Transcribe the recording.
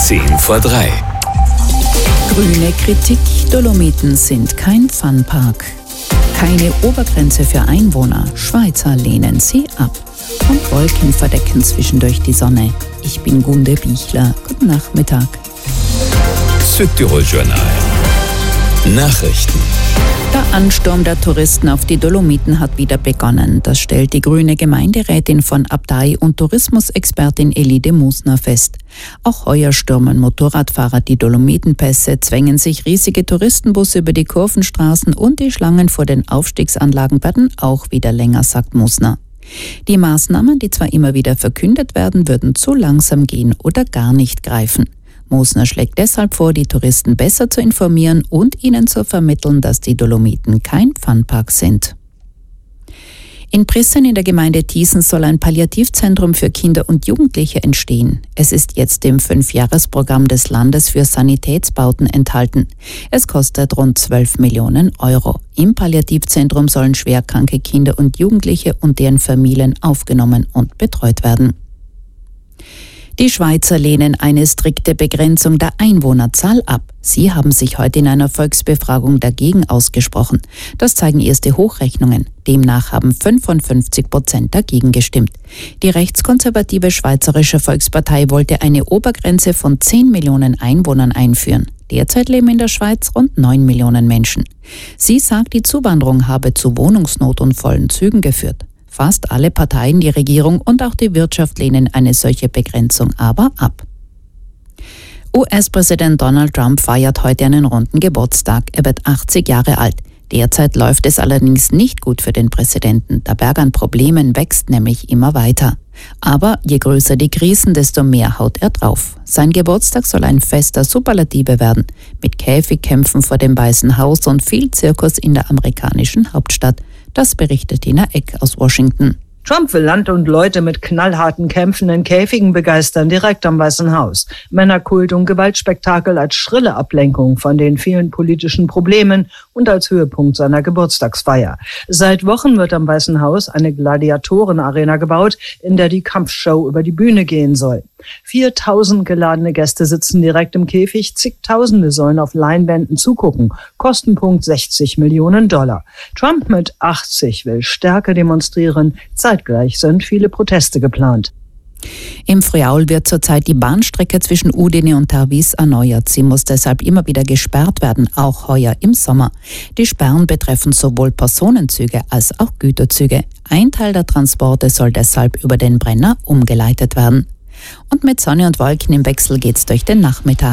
10:10. Grüne Kritik, Dolomiten sind kein Funpark. Keine Obergrenze für Einwohner, Schweizer lehnen sie ab. Und Wolken verdecken zwischendurch die Sonne. Ich bin Gunde Bichler. Guten Nachmittag. Südtirol Journal. Nachrichten. Der Ansturm der Touristen auf die Dolomiten hat wieder begonnen. Das stellt die grüne Gemeinderätin von Abtei und Tourismusexpertin Elide Musner fest. Auch heuer stürmen Motorradfahrer die Dolomitenpässe, zwängen sich riesige Touristenbusse über die Kurvenstraßen und die Schlangen vor den Aufstiegsanlagen werden auch wieder länger, sagt Musner. Die Maßnahmen, die zwar immer wieder verkündet werden, würden zu langsam gehen oder gar nicht greifen. Musner schlägt deshalb vor, die Touristen besser zu informieren und ihnen zu vermitteln, dass die Dolomiten kein Funpark sind. In Prissen in der Gemeinde Thiessen soll ein Palliativzentrum für Kinder und Jugendliche entstehen. Es ist jetzt im 5-Jahres-Programm des Landes für Sanitätsbauten enthalten. Es kostet rund 12 Millionen Euro. Im Palliativzentrum sollen schwerkranke Kinder und Jugendliche und deren Familien aufgenommen und betreut werden. Die Schweizer lehnen eine strikte Begrenzung der Einwohnerzahl ab. Sie haben sich heute in einer Volksbefragung dagegen ausgesprochen. Das zeigen erste Hochrechnungen. Demnach haben 55% dagegen gestimmt. Die rechtskonservative Schweizerische Volkspartei wollte eine Obergrenze von 10 Millionen Einwohnern einführen. Derzeit leben in der Schweiz rund 9 Millionen Menschen. Sie sagt, die Zuwanderung habe zu Wohnungsnot und vollen Zügen geführt. Fast alle Parteien, die Regierung und auch die Wirtschaft lehnen eine solche Begrenzung aber ab. US-Präsident Donald Trump feiert heute einen runden Geburtstag. Er wird 80 Jahre alt. Derzeit läuft es allerdings nicht gut für den Präsidenten. Der Berg an Problemen wächst nämlich immer weiter. Aber je größer die Krisen, desto mehr haut er drauf. Sein Geburtstag soll ein Fest der Superlative werden, mit Käfigkämpfen vor dem Weißen Haus und viel Zirkus in der amerikanischen Hauptstadt. Das berichtet Tina Eck aus Washington. Trump will Land und Leute mit knallharten Kämpfen in Käfigen begeistern, direkt am Weißen Haus. Männerkult und Gewaltspektakel als schrille Ablenkung von den vielen politischen Problemen und als Höhepunkt seiner Geburtstagsfeier. Seit Wochen wird am Weißen Haus eine Gladiatorenarena gebaut, in der die Kampfshow über die Bühne gehen soll. 4.000 geladene Gäste sitzen direkt im Käfig, zigtausende sollen auf Leinwänden zugucken. Kostenpunkt $60 Millionen. Trump mit 80 will Stärke demonstrieren. Zeitgleich sind viele Proteste geplant. Im Friaul wird zurzeit die Bahnstrecke zwischen Udine und Tarvis erneuert. Sie muss deshalb immer wieder gesperrt werden, auch heuer im Sommer. Die Sperren betreffen sowohl Personenzüge als auch Güterzüge. Ein Teil der Transporte soll deshalb über den Brenner umgeleitet werden. Und mit Sonne und Wolken im Wechsel geht's durch den Nachmittag.